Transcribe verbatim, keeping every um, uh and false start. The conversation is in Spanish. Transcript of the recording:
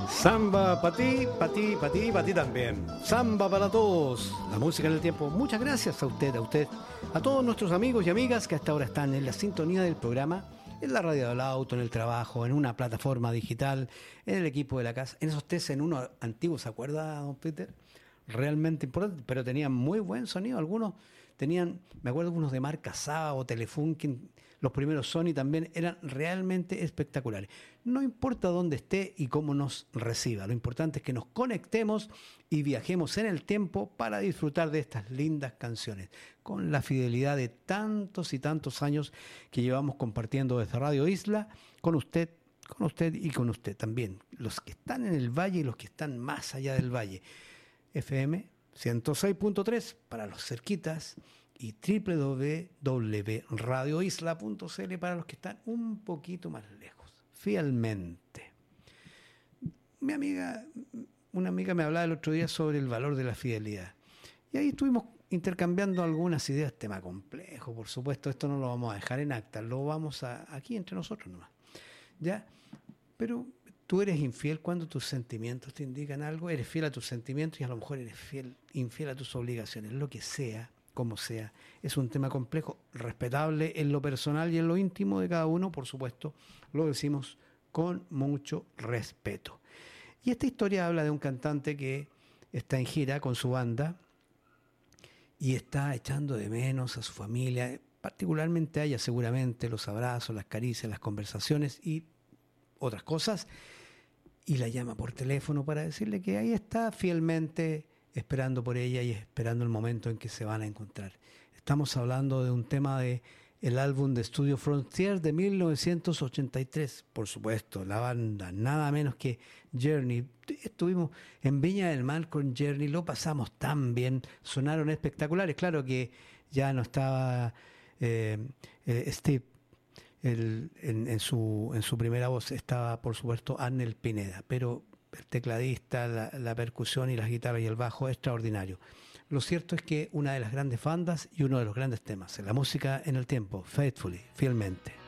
Samba para ti, para ti, para ti, para ti también. Samba para todos. La música en el tiempo. Muchas gracias a usted, a usted, a todos nuestros amigos y amigas que hasta ahora están en la sintonía del programa, en la radio del auto, en el trabajo, en una plataforma digital, en el equipo de la casa, en esos test en uno antiguo, ¿se acuerda, don Peter? Realmente importante, pero tenían muy buen sonido. Algunos tenían, me acuerdo, unos de marca Saba o Telefunken. Los primeros Sony también eran realmente espectaculares. No importa dónde esté y cómo nos reciba, lo importante es que nos conectemos y viajemos en el tiempo para disfrutar de estas lindas canciones, con la fidelidad de tantos y tantos años que llevamos compartiendo desde Radio Isla, con usted, con usted y con usted también, los que están en el valle y los que están más allá del valle. F M ciento seis punto tres para los cerquitas y doble u doble u doble u punto radio isla punto c l para los que están un poquito más lejos. Fielmente. Mi amiga, una amiga me hablaba el otro día sobre el valor de la fidelidad. Y ahí estuvimos intercambiando algunas ideas, tema complejo, por supuesto, esto no lo vamos a dejar en acta, lo vamos a aquí entre nosotros nomás. ¿Ya? Pero tú eres infiel cuando tus sentimientos te indican algo, eres fiel a tus sentimientos y a lo mejor eres fiel, infiel a tus obligaciones, lo que sea. Como sea, es un tema complejo, respetable en lo personal y en lo íntimo de cada uno, por supuesto, lo decimos con mucho respeto. Y esta historia habla de un cantante que está en gira con su banda y está echando de menos a su familia, particularmente a ella seguramente, los abrazos, las caricias, las conversaciones y otras cosas, y la llama por teléfono para decirle que ahí está fielmente esperando por ella y esperando el momento en que se van a encontrar. Estamos hablando de un tema de el álbum de estudio Frontier de mil novecientos ochenta y tres, por supuesto, la banda, nada menos que Journey. Estuvimos en Viña del Mar con Journey, lo pasamos tan bien, sonaron espectaculares. Claro que ya no estaba eh, eh, Steve el, en, en, su, en su primera voz, estaba por supuesto Arnel Pineda, pero el tecladista, la, la percusión y las guitarras y el bajo, extraordinario. Lo cierto es que una de las grandes bandas y uno de los grandes temas en la música en el tiempo, Faithfully, fielmente.